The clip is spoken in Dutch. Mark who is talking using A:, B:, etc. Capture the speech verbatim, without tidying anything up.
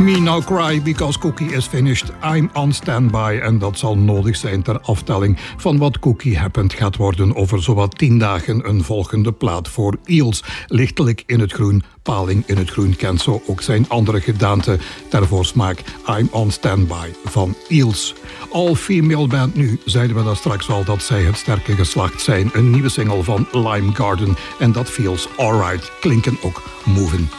A: Me Now Cry Because Cookie is Finished. I'm on standby. En dat zal nodig zijn ter aftelling van wat Cookie Happened gaat worden over zowat tien dagen een volgende plaat voor Eels. Lichtelijk in het groen, paling in het groen kent zo ook zijn andere gedaante ter voorsmaak. I'm on standby van Eels. All female band nu, zeiden we daar straks al dat zij het sterke geslacht zijn. Een nieuwe single van Lime Garden en dat feels alright. Klinken ook Movin'.